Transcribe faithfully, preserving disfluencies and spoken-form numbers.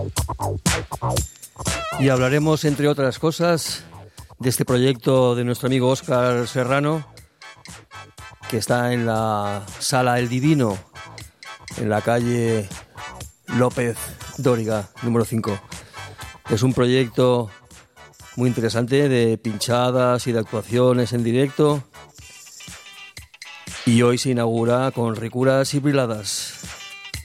Y hablaremos, entre otras cosas, de este proyecto de nuestro amigo Óscar Serrano, que está en la Sala El Divino, en la calle López Dóriga, número cinco. Es un proyecto muy interesante de pinchadas y de actuaciones en directo, y hoy se inaugura con Ricuras y Briladas.